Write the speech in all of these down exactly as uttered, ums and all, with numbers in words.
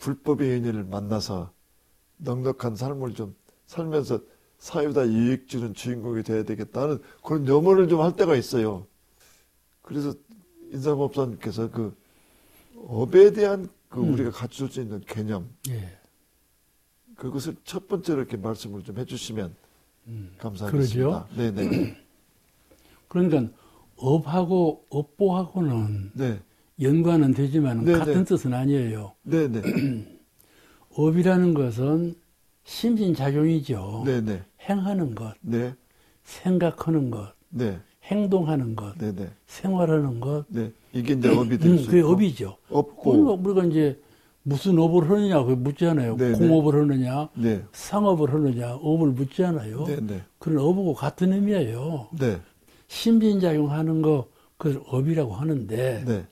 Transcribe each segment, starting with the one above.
불법의 연인을 만나서 넉넉한 삶을 좀 살면서 사회보다 이익 주는 주인공이 돼야 되겠다는 그런 염원을 좀 할 때가 있어요. 그래서 인사법사님께서 그 업에 대한 그 음. 우리가 갖출 수 있는 개념, 예. 그것을 첫 번째로 이렇게 말씀을 좀 해주시면 음. 감사하겠습니다. 그러죠. 네네. 그러니까 업하고 업보하고는 네. 연관은 되지만 네네. 같은 뜻은 아니에요. 네네. 업이라는 것은 심신작용이죠. 네네. 행하는 것, 네. 생각하는 것, 네. 행동하는 것, 네네. 생활하는 것. 네. 이게 이제 업이 될 수 그게 있고. 업이죠. 업보. 그럼 우리가 이제 무슨 업을 하느냐 그 묻잖아요. 네네. 공업을 하느냐, 네. 상업을 하느냐, 업을 묻잖아요. 네네. 그런 업하고 같은 의미예요. 네. 심진작용하는 거 그걸 업이라고 하는데 네.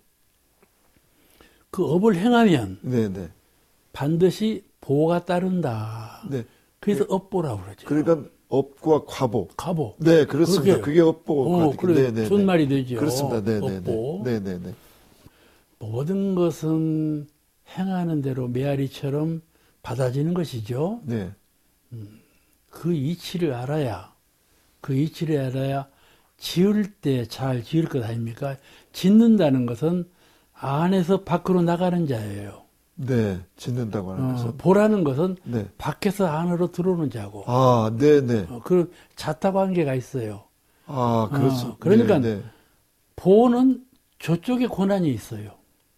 그 업을 행하면 네네. 반드시 보가 따른다. 네. 그래서 업보라고 그러죠. 그러니까 업과 과보. 과보. 네, 그렇습니다. 그렇게, 그게 업보. 어, 그래, 네네네. 존말이 되죠. 그렇습니다. 네네네. 업보. 네네네. 모든 것은 행하는 대로 메아리처럼 받아지는 것이죠. 네. 그 이치를 알아야, 그 이치를 알아야 지을 때 잘 지을 것 아닙니까? 짓는다는 것은 안에서 밖으로 나가는 자예요. 네. 짓는다고 하는 어, 것은. 보라는 것은 네. 밖에서 안으로 들어오는 자고. 아, 네네. 어, 그 자타 관계가 있어요. 아, 그렇습니다. 어, 그러니까 네, 네. 보는 저쪽에 고난이 있어요.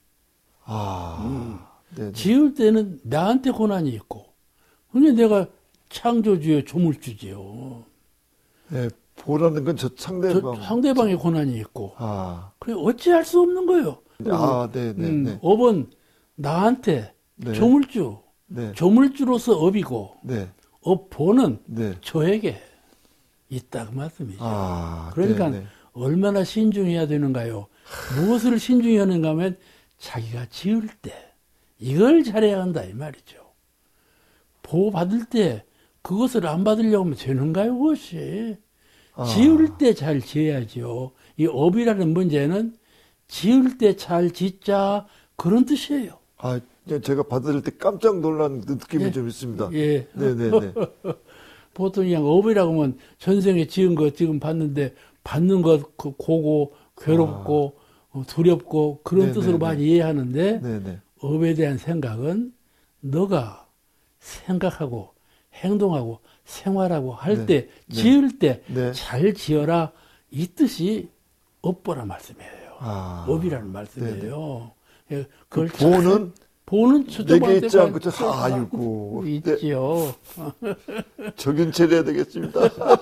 아, 네. 지을 때는 나한테 고난이 있고, 근데 내가 창조주의 조물주지요. 네. 보라는 건 저 상대방. 저 상대방의 고난이 있고, 아, 그래 어찌할 수 없는 거예요. 아, 네, 네, 음, 네. 업은 나한테 네. 조물주, 네. 조물주로서 업이고, 네. 업보는 네. 저에게 있다 그 말씀이죠. 아, 그러니까 네, 네. 얼마나 신중해야 되는가요? 무엇을 신중히 하는가 하면 자기가 지을 때 이걸 잘해야 한다 이 말이죠. 보호 받을 때 그것을 안 받으려고 하면 되는가요? 그것이. 아. 지을 때 잘 지어야죠. 이 업이라는 문제는 지을 때 잘 짓자 그런 뜻이에요. 아, 제가 받을 때 깜짝 놀란 느낌이 예. 좀 있습니다. 예. 네네네. 보통 그냥 업이라고 하면 전생에 지은 거 지금 봤는데 받는 것 그 고고 괴롭고 어, 두렵고 그런 네네네. 뜻으로 많이 이해하는데 네네. 업에 대한 생각은 너가 생각하고 행동하고 생활하고 할 네. 때 네. 지을 때 잘 네. 지어라 이 뜻이 업보란 말씀이에요. 아. 업이라는 말씀이에요. 예, 그 그걸 잘- 보는 보는 내게 있지 않고 저쪽한테 저 아이고. 네. 있지요. 적인 처리해야 되겠습니다.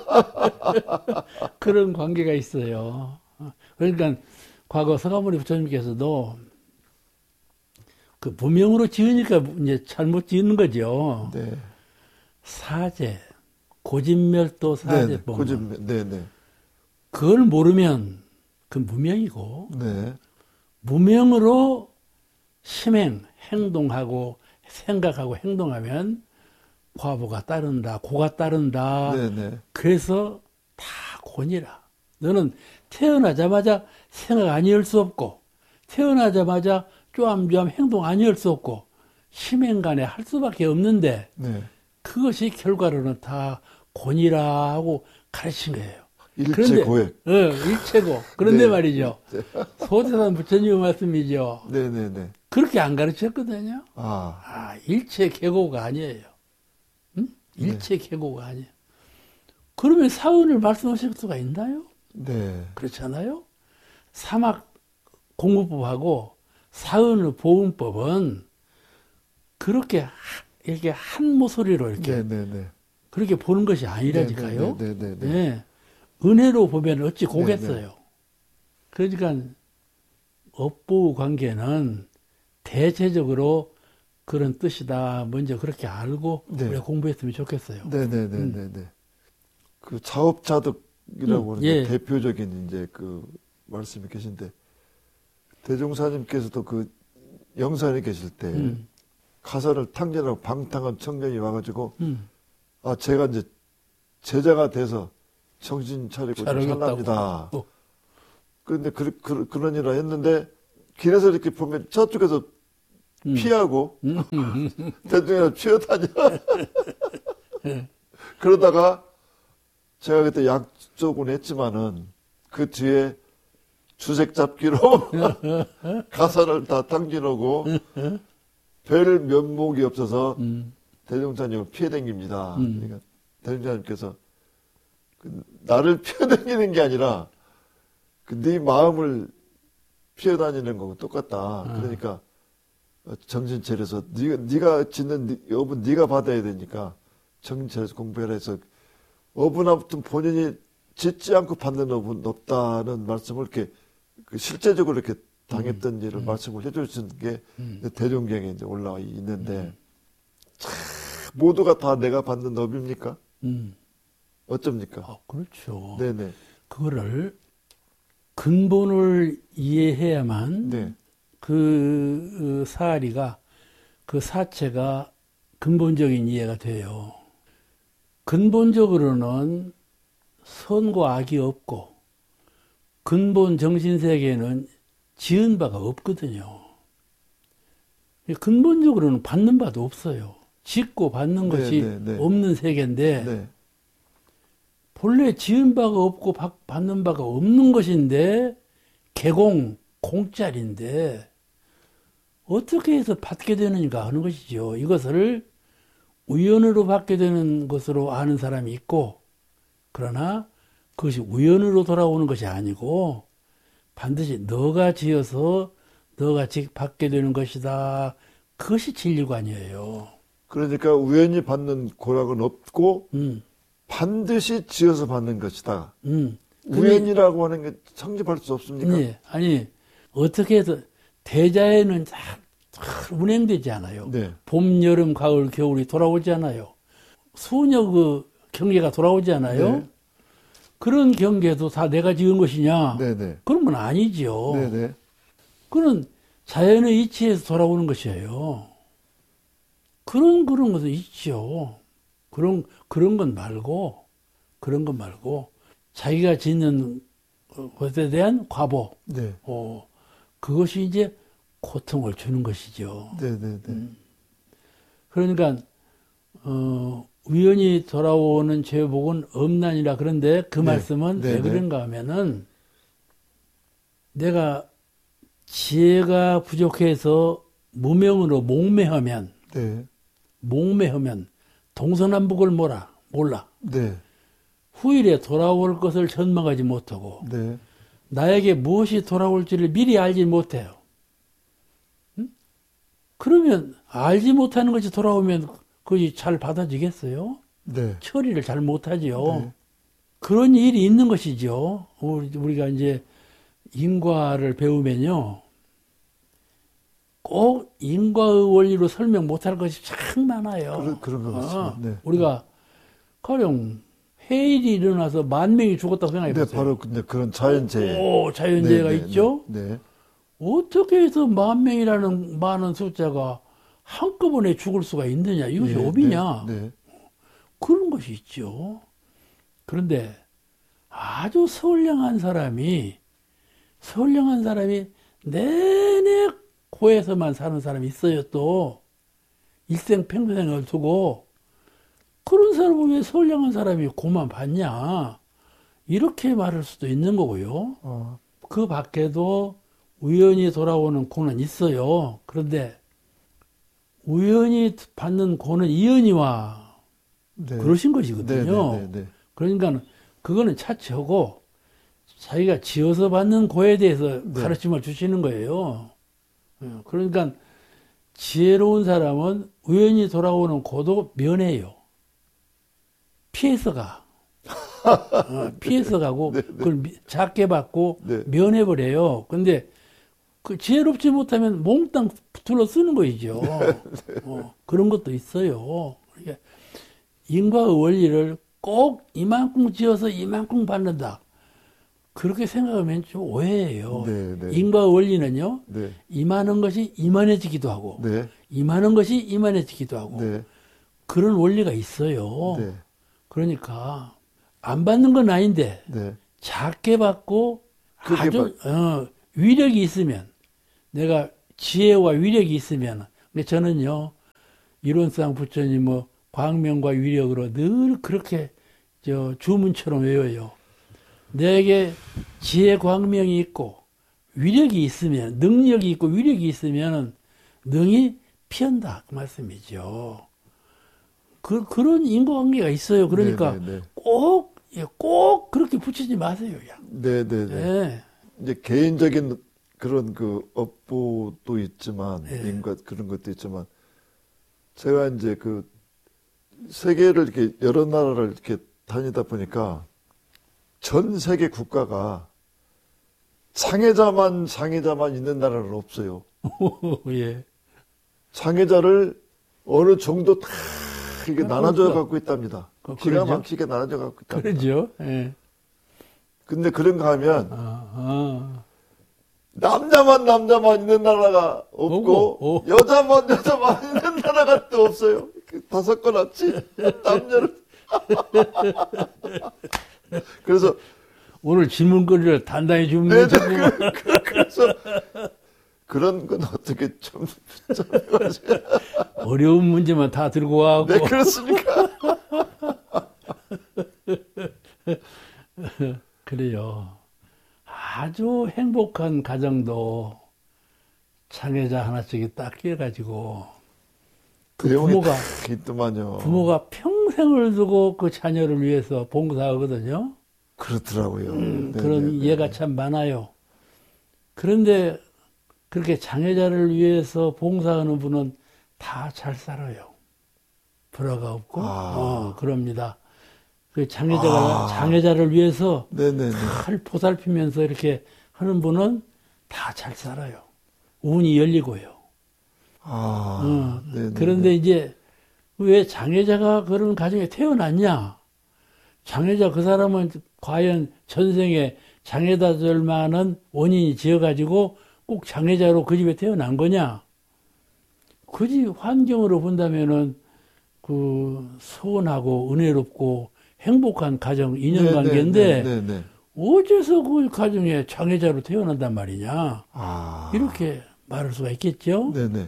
그런 관계가 있어요. 그러니까 과거 서가모니 부처님께서도 그 무명으로 지으니까 이제 잘못 지은 거죠. 네. 사제, 고진멸도 네네. 사제법. 고집, 네네. 그걸 모르면 그 무명이고 네. 무명으로 심행, 행동하고 생각하고 행동하면 과보가 따른다, 고가 따른다. 네네. 그래서 다 곤이라. 너는 태어나자마자 생각 아니할 수 없고 태어나자마자 쪼암쪼암 행동 아니할 수 없고 심행간에 할 수밖에 없는데 네. 그것이 결과로는 다 곤이라 하고 가르친 거예요. 일체 고액. 어, 일체고. 그런데 네. 말이죠. 소태산 부처님 말씀이죠. 네네네. 그렇게 안 가르쳤거든요. 아. 아, 일체 계고가 아니에요. 응? 네. 일체 계고가 아니에요. 그러면 사은을 말씀하실 수가 있나요? 네. 그렇잖아요. 사막 공부법하고 사은의 보은법은 그렇게 하, 이렇게 한 모서리로 이렇게 네네네. 그렇게 보는 것이 아니라니까요. 네네네. 네. 은혜로 보면 어찌 고겠어요. 그러니까 업보 관계는 대체적으로 그런 뜻이다. 먼저 그렇게 알고 네. 우리가 공부했으면 좋겠어요. 네네네네네. 음. 그 자업자득이라고 음, 하는 예. 대표적인 이제 그 말씀이 계신데 대종사님께서도 그 영산에 계실 때 음. 가사를 탕진하고 방탕한 청년이 와가지고 음. 아 제가 이제 제자가 돼서 정신 차리고 잘하겠다고. 살랍니다. 어. 그런데 그, 그, 그런 일을 했는데 길에서 이렇게 보면 저쪽에서 음. 피하고 음. 대통령을 피어다녀. 그러다가 제가 그때 약속은 했지만은 그 뒤에 주색 잡기로 가사를 다 당겨놓고 별 면목이 없어서 음. 대종사님을 피해댕깁니다. 음. 그러니까 대종사님께서 그 나를 피해댕기는 게 아니라 그 네 마음을 피해다니는 거고 똑같다. 음. 그러니까 정신 차려서 네가 네가 짓는 업은 네가 받아야 되니까 정신 차려서 공부해라 해서 업은 아무튼 본인이 짓지 않고 받는 업은 없다는 말씀을 이렇게 그 실제적으로 이렇게 당했던 음. 일을 음. 말씀을 해주신 게 음. 대종경에 이제 올라와 있는데 음. 참 모두가 다 내가 받는 업입니까? 음. 어쩝니까? 아, 그렇죠. 네네. 그거를 근본을 이해해야만 네. 그 사리가 그 사체가 근본적인 이해가 돼요. 근본적으로는 선과 악이 없고 근본 정신세계에는 지은 바가 없거든요. 근본적으로는 받는 바도 없어요. 짓고 받는 네, 것이 네, 네. 없는 세계인데 네. 본래 지은 바가 없고 받는 바가 없는 것인데 개공, 공짜리인데 어떻게 해서 받게 되는가 하는 것이죠. 이것을 우연으로 받게 되는 것으로 아는 사람이 있고 그러나 그것이 우연으로 돌아오는 것이 아니고 반드시 너가 지어서 너가 받게 되는 것이다. 그것이 진리관이에요. 그러니까 우연히 받는 고락은 없고 음, 반드시 지어서 받는 것이다. 음. 우연이라고 하는 게 성립할 수 없습니까? 네, 아니 어떻게 해서 대자에는 잘, 잘 운행되지 않아요. 네. 봄, 여름, 가을, 겨울이 돌아오지 않아요. 수녀 그 경계가 돌아오지 않아요. 네. 그런 경계도 다 내가 지은 것이냐? 네네. 그런 건 아니죠. 네네. 그건 자연의 이치에서 돌아오는 것이에요. 그런 그런 것은 있죠. 그런 그런 건 말고 그런 건 말고 자기가 짓는 것에 대한 과보, 네. 어, 그것이 이제 고통을 주는 것이죠. 네네네. 음. 그러니까 어, 우연히 돌아오는 죄복은 엄난이라 그런데 그 네. 말씀은 네, 왜 네. 그런가 하면은 내가 지혜가 부족해서 무명으로 목매하면 네. 목매하면 동서남북을 몰라 몰라 네. 후일에 돌아올 것을 전망하지 못하고 네. 나에게 무엇이 돌아올지를 미리 알지 못해요. 응? 그러면 알지 못하는 것이 돌아오면 그것이 잘 받아지겠어요? 네. 처리를 잘 못하지요. 네. 그런 일이 있는 것이죠. 우리가 이제 인과를 배우면요. 꼭 인과의 원리로 설명 못할 것이 참 많아요. 그런, 그런 것 같습니다. 어, 네. 우리가 가령 해일이 일어나서 만 명이 죽었다고 생각해 네, 보세요. 바로 근데 그런 자연재해. 오, 자연재해가 네, 네, 있죠. 네. 네. 어떻게 해서 만 명이라는 많은 숫자가 한꺼번에 죽을 수가 있느냐? 이것이 네, 업이냐? 네, 네. 그런 것이 있죠. 그런데 아주 선량한 사람이 선량한 사람이 내내 고에서만 사는 사람이 있어요. 또 일생 평생을 두고 그런 사람은 왜 선량한 사람이 고만 받냐? 이렇게 말할 수도 있는 거고요. 어, 그 밖에도 우연히 돌아오는 고는 있어요. 그런데 우연히 받는 고는 이연이와 네. 그러신 것이거든요. 네, 네, 네, 네. 그러니까 그거는 차치하고 자기가 지어서 받는 고에 대해서 네. 가르침을 주시는 거예요. 그러니까 지혜로운 사람은 우연히 돌아오는 고도 면해요. 피해서 가. 어, 피해서 가고 네, 네. 그걸 작게 받고 네. 면해버려요. 근데 그 지혜롭지 못하면 몽땅 둘러 쓰는 거이죠. 네. 어, 그런 것도 있어요. 그러니까 인과의 원리를 꼭 이만큼 지어서 이만큼 받는다. 그렇게 생각하면 좀 오해예요. 네, 네. 인과의 원리는요. 네. 이만한 것이 이만해지기도 하고 네. 이만한 것이 이만해지기도 하고 네. 그런 원리가 있어요. 네. 그러니까 안 받는 건 아닌데 네. 작게 받고 크게 아주 어, 위력이 있으면 내가 지혜와 위력이 있으면 근데 저는요, 이론상 부처님 뭐, 광명과 위력으로 늘 그렇게, 저, 주문처럼 외워요. 내게 지혜 광명이 있고, 위력이 있으면, 능력이 있고 위력이 있으면, 능이 피한다. 그 말씀이죠. 그, 그런 인과관계가 있어요. 그러니까 네네네. 꼭, 예, 꼭 그렇게 붙이지 마세요. 야. 네네네. 예. 이제 개인적인 그런 그 업보도 있지만, 네. 인과 그런 것도 있지만, 제가 이제 그 세계를 이렇게 여러 나라를 이렇게 다니다 보니까 전 세계 국가가 장애자만 장애자만 있는 나라는 없어요. 예. 장애자를 어느 정도 다 이게 아, 나눠져 그렇죠. 갖고 있답니다. 그, 기가 그러죠. 막히게 나눠져 갖고 있답니다. 그러죠. 예. 근데 그런가 하면 아, 아. 남자만 남자만 있는 나라가 없고 오고, 오. 여자만 여자만 있는 나라가 또 없어요. 다섯 건 없지. 남녀를. 그래서 오늘 질문거리를 단단히 주면 네, 네, 자꾸 그, 그, 그래서 그런 건 어떻게 좀, 좀 해가지고. 어려운 문제만 다 들고 와고. 네, 그렇습니까? 그래요. 아주 행복한 가정도 장애자 하나씩이 딱 끼어가지고 그 내용이 부모가 다 있더만요. 부모가 평생을 두고 그 자녀를 위해서 봉사하거든요. 그렇더라고요. 음, 네, 그런 네, 네. 예가 참 많아요. 그런데 그렇게 장애자를 위해서 봉사하는 분은 다 잘 살아요. 불화가 없고, 아. 어, 그럽니다. 그 장애자가, 아. 장애자를 위해서 네네네. 잘 보살피면서 이렇게 하는 분은 다 잘 살아요. 운이 열리고요. 아, 어, 네네. 그런데 이제 왜 장애자가 그런 가정에 태어났냐? 장애자 그 사람은 과연 전생에 장애자들만은 원인이 지어가지고 꼭 장애자로 그 집에 태어난 거냐? 그 집 환경으로 본다면은 그 소원하고 은혜롭고 행복한 가정 인연관계인데 네네네. 어째서 그 가정에 장애자로 태어난단 말이냐? 아. 이렇게 말할 수가 있겠죠? 네네.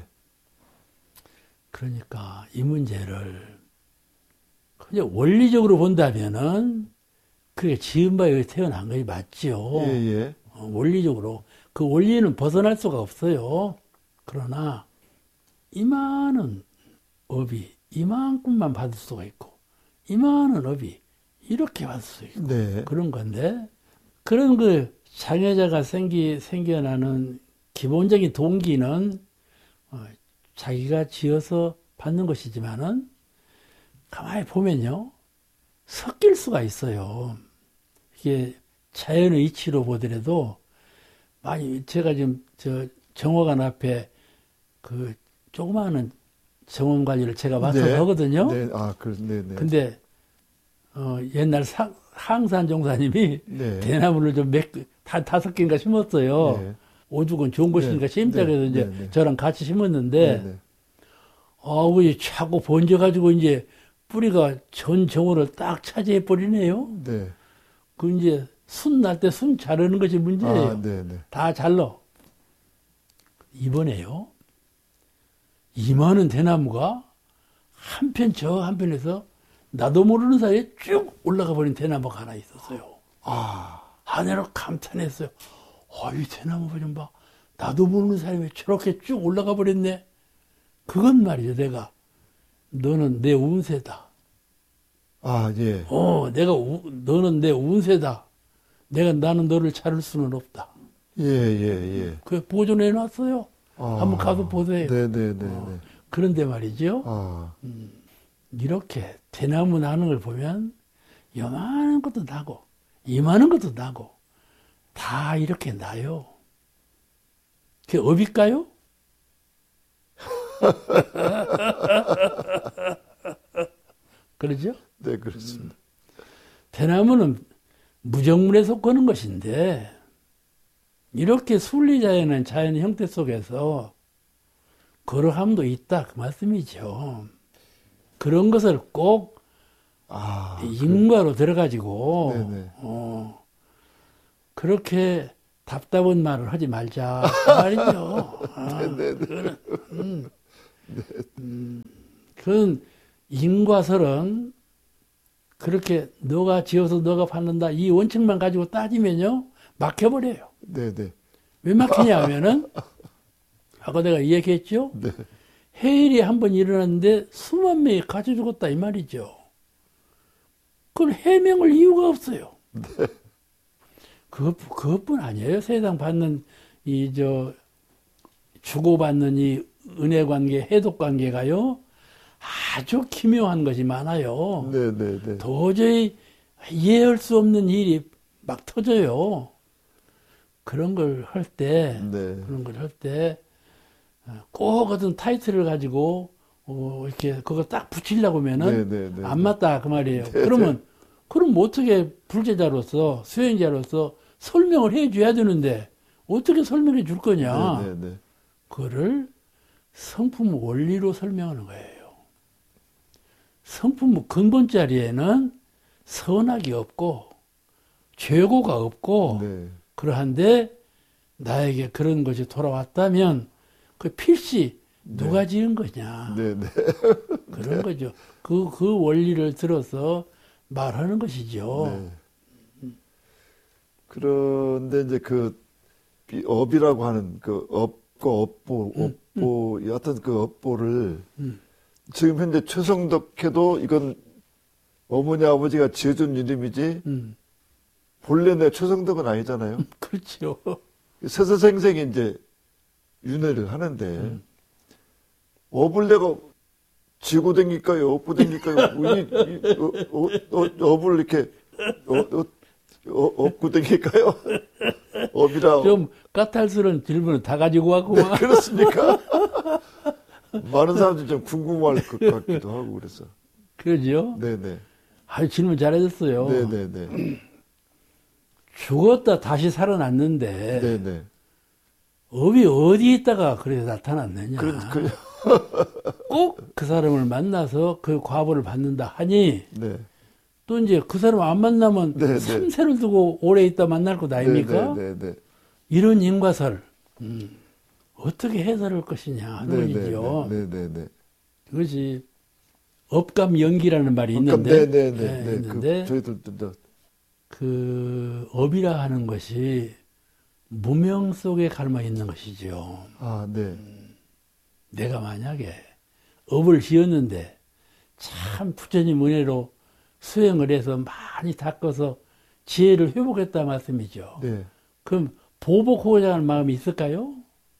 그러니까 이 문제를 그냥 원리적으로 본다면은 그게 지은 바에 의해 태어난 것이 맞지요. 예, 예. 어, 원리적으로 그 원리는 벗어날 수가 없어요. 그러나 이만한 업이 이만큼만 받을 수가 있고 이만한 업이 이렇게 받을 수 있고 네. 그런 건데 그런 그 장애자가 생기 생겨나는 기본적인 동기는 어, 자기가 지어서 받는 것이지만은 가만히 보면요 섞일 수가 있어요. 이게 자연의 이치로 보더라도 많이 제가 지금 저 정화관 앞에 그 조그마한 정원 관리를 제가 맡아서 네. 하거든요. 네. 아, 그, 네네. 근데 어, 옛날 사, 항산 종사님이 네. 대나무를 좀 몇, 다, 다섯 개인가 심었어요. 네. 오죽은 좋은 것이니까 네. 심자 그래서 네. 이제 네. 네. 저랑 같이 심었는데 네네. 아우 이 자꾸 번져가지고 이제 뿌리가 전 정원을 딱 차지해 버리네요. 네. 그 이제 순 날 때 순 자르는 것이 문제예요. 아, 네네. 다 잘라. 이번에요. 이만한 대나무가 한편 저 한편에서 나도 모르는 사이에 쭉 올라가 버린 대나무가 하나 있었어요. 아, 하늘을 감탄했어요. 아, 이 대나무 좀 봐. 나도 모르는 사람이 저렇게 쭉 올라가 버렸네. 그건 말이죠, 내가. 너는 내 운세다. 아, 예. 어, 내가, 우, 너는 내 운세다. 내가, 나는 너를 자를 수는 없다. 예, 예, 예. 그 보존해 놨어요. 아, 한번 가서 보세요. 네네네. 어, 그런데 말이죠. 아, 이렇게 대나무 나는 걸 보면 요만한 것도 나고 이만한 것도 나고 다 이렇게 나요. 그게 업일까요? 그러죠? 네, 그렇습니다. 대나무는 무정물에 속하는 것인데 이렇게 순리자연은 자연 형태 속에서 거룩함도 있다 그 말씀이죠. 그런 것을 꼭 아, 인과로 들어가지고 네네. 어, 그렇게 답답한 말을 하지 말자 그 말이죠. 아, 네네. 그거는, 음, 음, 그건 인과설은 그렇게 너가 지어서 너가 받는다 이 원칙만 가지고 따지면요 막혀버려요. 네네. 왜 막히냐 하면은 아까 내가 이야기했죠. 네. 해일이 한 번 일어났는데 수만 명이 가져 죽었다 이 말이죠. 그걸 해명을 이유가 없어요. 네. 그것, 그것뿐 아니에요. 세상 받는 이 저 주고받는 이 은혜 관계, 해독 관계가요 아주 기묘한 것이 많아요. 네네네. 도저히 이해할 수 없는 일이 막 터져요. 그런 걸 할 때, 네. 그런 걸 할 때, 꼭 어떤 타이틀을 가지고, 어, 이렇게, 그거 딱 붙이려고 하면은, 네네네. 안 맞다, 그 말이에요. 네네. 그러면, 그럼 어떻게 불제자로서, 수행자로서 설명을 해 줘야 되는데, 어떻게 설명해 줄 거냐. 네네네. 그거를 성품 원리로 설명하는 거예요. 성품 근본 자리에는 선악이 없고, 죄고가 없고, 네. 그러한데 나에게 그런 것이 돌아왔다면 그 필시 누가 네. 지은 거냐. 네네. 그런 거죠. 그, 그 원리를 들어서 말하는 것이죠. 네. 그런데 이제 그 업이라고 하는 그 업과 업보, 음, 업보, 여하튼 그 업보를 음. 지금 현재 최성덕해도 이건 어머니 아버지가 지어준 이름이지 음, 본래 내 최성덕은 아니잖아요. 그렇죠. 세세생생이 이제 윤회를 하는데 음. 업을 내가 지고 댕길까요? 업고 댕길까요? 이, 이, 어, 어, 어, 업을 이렇게 어, 어, 어, 업고 댕길까요? 업이라 좀 까탈스러운 질문을 다 가지고 왔구만. 네, 그렇습니까? 많은 사람들이 좀 궁금할 것 같기도 하고 그래서. 그러죠? 네네. 아 질문 잘해줬어요. 네네네. 죽었다 다시 살아났는데 네네. 업이 어디 있다가 그래서 나타났느냐. 그런, 그, 꼭 그 사람을 만나서 그 과보를 받는다 하니 네. 또 이제 그 사람 안 만나면 네, 네. 삼세를 두고 오래 있다 만날 것 아닙니까? 네네네. 이런 인과설 음, 어떻게 해설할 것이냐 하는 것이죠. 네네네. 그것이 업감 연기라는 말이 있는데, 네네네. 네, 네. 있는데 그, 저희들도 그 업이라 하는 것이 무명 속에 갈마 있는 것이죠. 아, 네. 내가 만약에 업을 지었는데 참 부처님 은혜로 수행을 해서 많이 닦아서 지혜를 회복했다 말씀이죠. 네. 그럼 보복하고자 하는 마음이 있을까요?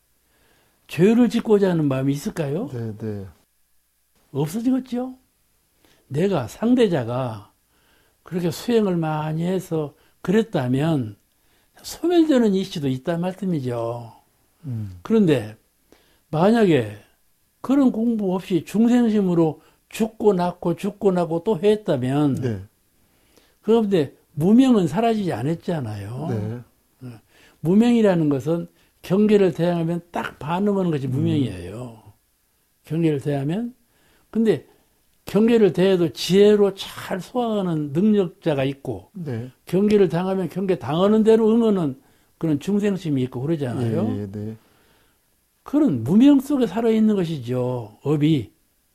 죄를 짓고자 하는 마음이 있을까요? 네, 네. 없어지겠죠? 내가 상대자가 그렇게 수행을 많이 해서 그랬다면 소멸되는 이슈도 있단 말씀이죠. 음. 그런데 만약에 그런 공부 없이 중생심으로 죽고 낳고 죽고 낳고 또 했다면 네. 그런데 무명은 사라지지 않았잖아요. 네. 무명이라는 것은 경계를 대항하면 딱 반응하는 것이 무명이에요. 음. 경계를 대하면 근데 경계를 대해도 지혜로 잘 소화하는 능력자가 있고 네. 경계를 당하면 경계 당하는 대로 응하는 그런 중생심이 있고 그러잖아요. 예, 예, 네. 그런 무명 속에 살아있는 것이죠. 업이.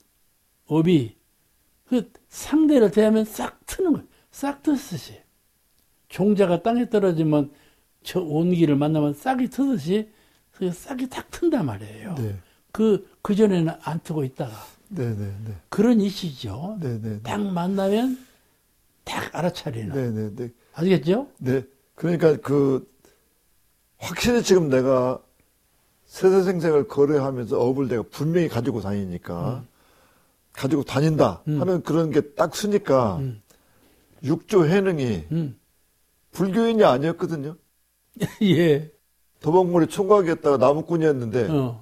업이. 그 상대를 대하면 싹 트는 거예요. 싹 트듯이. 종자가 땅에 떨어지면 저 온기를 만나면 싹이 트듯이 그 싹이 탁 튼단 말이에요. 네. 그, 그전에는 안 트고 있다가. 네, 네, 네. 그런 이시죠. 네, 네. 딱 만나면 딱 알아차리는. 네, 네, 네. 아시겠죠? 네. 그러니까 그 확실히 지금 내가 세세생생을 거래하면서 업을 내가 분명히 가지고 다니니까 음. 가지고 다닌다 음. 하는 그런 게 딱 쓰니까 음. 육조 해능이 음. 불교인이 아니었거든요. 예. 도박머리 총각이었다가 나무꾼이었는데 어.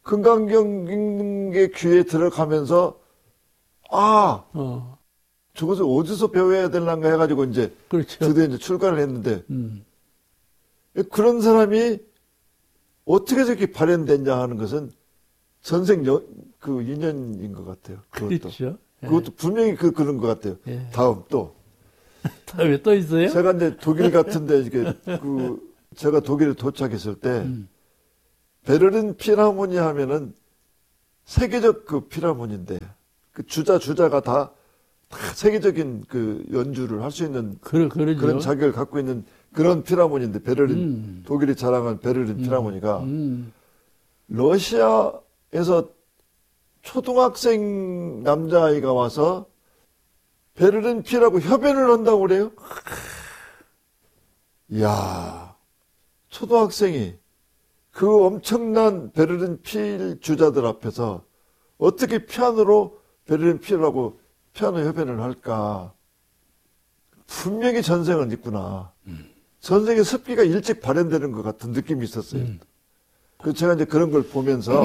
금강경의 귀에 들어가면서 아 어. 저것을 어디서 배워야 될란가 해가지고 이제 그렇죠. 드디어 이제 출가를 했는데 음. 그런 사람이 어떻게 저렇게 발현됐냐 하는 것은 전생 여, 그 인연인 것 같아요. 그것도. 그렇죠. 예. 그것도 분명히 그, 그런 것 같아요. 예. 다음 또. 다음에 또 있어요? 제가 이제 독일 같은데, 이게, 그, 제가 독일에 도착했을 때, 음. 베를린 필하모니 하면은 세계적 그 필하모니인데 그 주자 주자가 다, 다 세계적인 그 연주를 할 수 있는 그러, 그런 자격을 갖고 있는 그런 필하모니인데 베를린 음. 독일이 자랑한 베를린 음. 필하모니가 음. 러시아에서 초등학생 남자아이가 와서 베를린 필하고 협연을 한다고 그래요? 이야, 초등학생이 그 엄청난 베를린 필 주자들 앞에서 어떻게 피아노로 베를린 필하고 피아노 협연을 할까? 분명히 전생은 있구나. 음. 전생의 습기가 일찍 발현되는 것 같은 느낌이 있었어요. 음. 그 제가 이제 그런 걸 보면서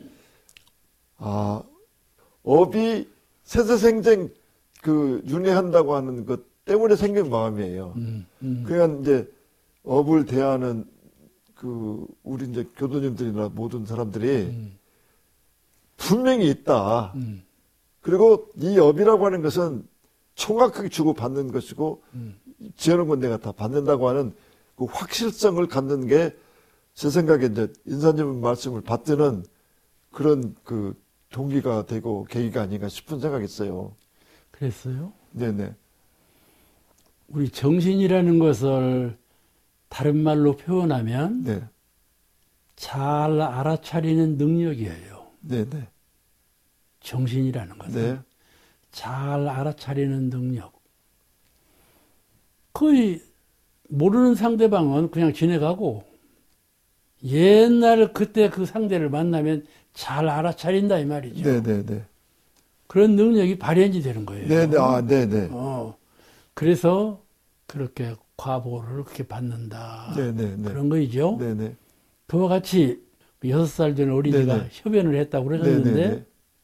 아, 업이 세세생생 그 윤회한다고 하는 것 때문에 생긴 마음이에요. 음. 음. 그러니까 이제 업을 대하는 그 우리 이제 교도님들이나 모든 사람들이 음. 분명히 있다. 음. 그리고 이 업이라고 하는 것은 총각하게 주고 받는 것이고 음. 지어놓은 건 내가 다 받는다고 하는 그 확실성을 갖는 게 제 생각에 이제 인사님 말씀을 받드는 그런 그 동기가 되고 계기가 아닌가 싶은 생각이 있어요. 그랬어요? 네네. 우리 정신이라는 것을 다른 말로 표현하면 네. 잘 알아차리는 능력이에요. 네네. 정신이라는 것은 네. 잘 알아차리는 능력. 거의 모르는 상대방은 그냥 지내가고 옛날 그때 그 상대를 만나면 잘 알아차린다 이 말이죠. 네네네. 그런 능력이 발현이 되는 거예요. 네네. 아, 네네. 어, 그래서 그렇게 과보를 그렇게 받는다. 네네네. 그런 거이죠. 네네. 그와 같이 여섯 살 된 어린이가 네네. 협연을 했다고 그러셨는데 네네네.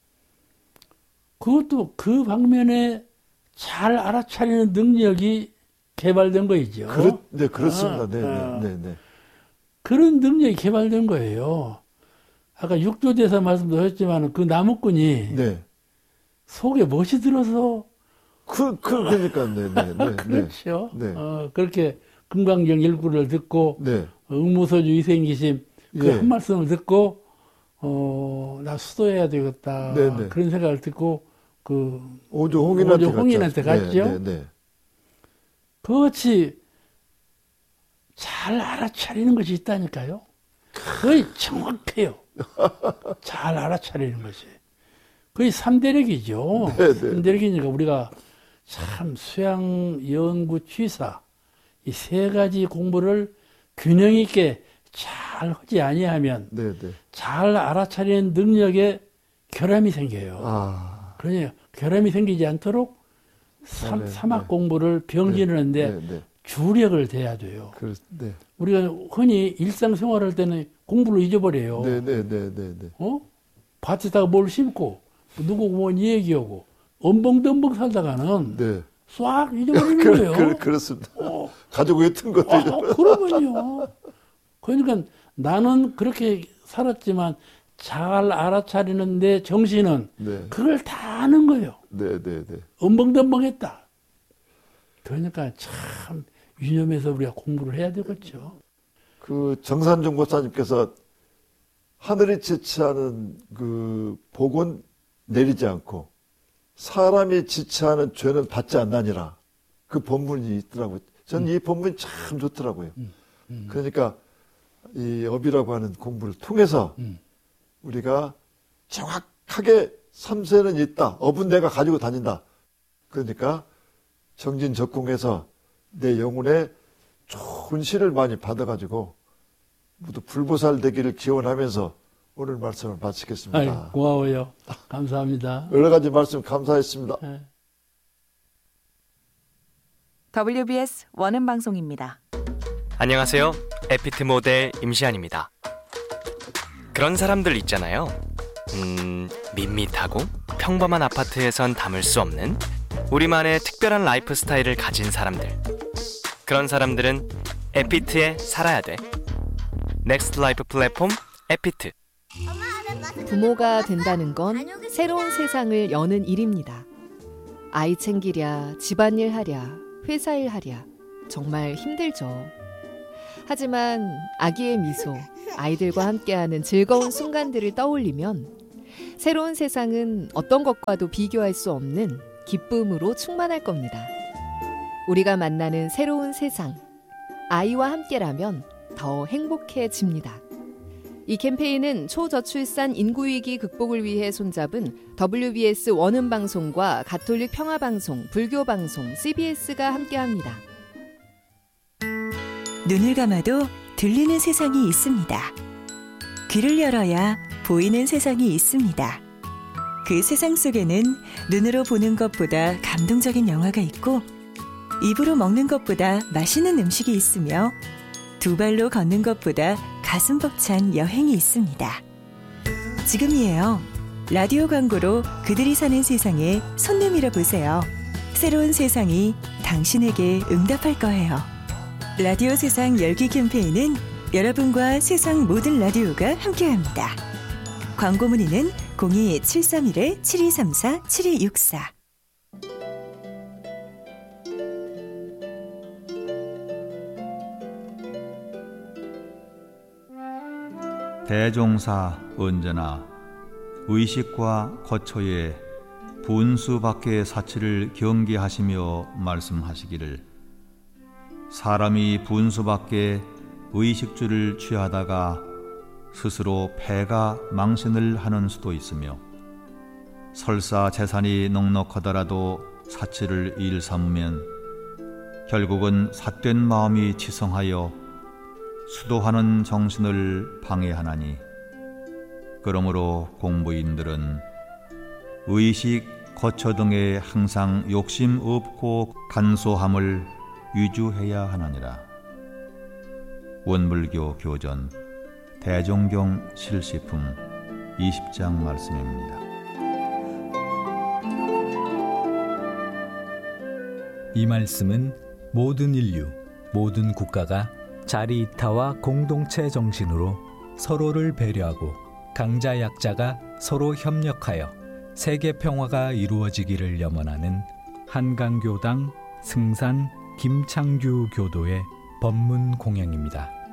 그것도 그 방면에 잘 알아차리는 능력이 개발된 거이죠. 그렇, 네, 그렇습니다. 아, 네네. 아. 네네. 그런 능력이 개발된 거예요. 아까 육조대사 말씀도 하셨지만 그 나무꾼이 네. 속에 멋이 들어서 그, 그, 그러니까, 네네. 네. 그렇죠. 네. 어, 그렇게 금강경 일구를 듣고 네. 응무소주 이생기심 그 예. 한 말씀을 듣고 어, 나 수도해야 되겠다. 네네. 그런 생각을 듣고 그 오조 홍인한테 오조 홍인한테 갔죠. 갔죠. 네, 네, 그것이 잘 알아차리는 것이 있다니까요. 거의 정확해요. 잘 알아차리는 것이. 거의 삼대력이죠. 네, 네. 삼대력이니까 우리가 참 수양, 연구, 취사 이 세 가지 공부를 균형 있게 잘 하지 아니하면 네, 네. 잘 알아차리는 능력에 결함이 생겨요. 아. 그러니 결함이 생기지 않도록 삼, 네, 삼학 네. 공부를 병진하는데 네, 네. 주력을 돼야 돼요. 그, 네. 우리가 흔히 일상생활할 때는 공부를 잊어버려요. 네, 네, 네, 네, 네. 어? 밭에다가 뭘 심고 누구 뭐 얘기하고 엄벙덤벙 살다가는 네. 싹 잊어버리는 그, 거예요. 그, 그렇습니다. 어. 가지고 있던 것도 아, 잊어. 그러면요. 그러니까 나는 그렇게 살았지만 잘 알아차리는 내 정신은 네. 그걸 다 아는 거예요. 네, 네, 네. 엄벙덤벙했다. 그러니까 참 유념해서 우리가 공부를 해야 되겠죠. 그 정산중 고사님께서 하늘이 지체하는 그 복은 내리지 않고 사람이 지체하는 죄는 받지 않나니라. 그 본문이 있더라고요. 저는 이 본문이 참 좋더라고요. 음, 음. 그러니까 이 업이라고 하는 공부를 통해서 음. 우리가 정확하게 삼세는 있다. 업은 내가 가지고 다닌다. 그러니까 정진적공해서 내 영혼에 좋은 시를 많이 받아가지고 모두 불보살 되기를 기원하면서 오늘 말씀을 마치겠습니다. 아이, 고마워요. 감사합니다. 여러 가지 말씀 감사했습니다. 네. 더블유비에스 원음 방송입니다. 안녕하세요. 에피트 모델 임시안입니다. 그런 사람들 있잖아요. 음, 밋밋하고 평범한 아파트에선 담을 수 없는 우리만의 특별한 라이프 스타일을 가진 사람들. 그런 사람들은 에피트에 살아야 돼. 넥스트 라이프 플랫폼 에피트. 부모가 된다는 건 새로운 세상을 여는 일입니다. 아이 챙기랴, 집안일 하랴, 회사일 하랴 정말 힘들죠. 하지만 아기의 미소, 아이들과 함께하는 즐거운 순간들을 떠올리면 새로운 세상은 어떤 것과도 비교할 수 없는 기쁨으로 충만할 겁니다. 우리가 만나는 새로운 세상, 아이와 함께라면 더 행복해집니다. 이 캠페인은 초저출산 인구위기 극복을 위해 손잡은 더블유비에스 원음방송과 가톨릭 평화방송, 불교방송, 씨비에스가 함께합니다. 눈을 감아도 들리는 세상이 있습니다. 귀를 열어야 보이는 세상이 있습니다. 그 세상 속에는 눈으로 보는 것보다 감동적인 영화가 있고, 입으로 먹는 것보다 맛있는 음식이 있으며, 두 발로 걷는 것보다 가슴 벅찬 여행이 있습니다. 지금이에요. 라디오 광고로 그들이 사는 세상에 손 내밀어 보세요. 새로운 세상이 당신에게 응답할 거예요. 라디오 세상 열기 캠페인은 여러분과 세상 모든 라디오가 함께합니다. 광고 문의는 공이 칠삼일 칠이삼사 칠이육사. 대종사 언제나 의식과 거처의 분수 밖의 사치를 경계하시며 말씀하시기를, 사람이 분수 밖에 의식주를 취하다가 스스로 패가 망신을 하는 수도 있으며, 설사 재산이 넉넉하더라도 사치를 일삼으면 결국은 삿된 마음이 치성하여 수도하는 정신을 방해하나니, 그러므로 공부인들은 의식, 거처 등에 항상 욕심 없고 간소함을 위주해야 하느니라. 원불교 교전 대종경 실시품 이십 장 말씀입니다. 이 말씀은 모든 인류, 모든 국가가 자리이타와 공동체 정신으로 서로를 배려하고 강자 약자가 서로 협력하여 세계 평화가 이루어지기를 염원하는 한강교당 승산 김창규 교도의 법문 공양입니다.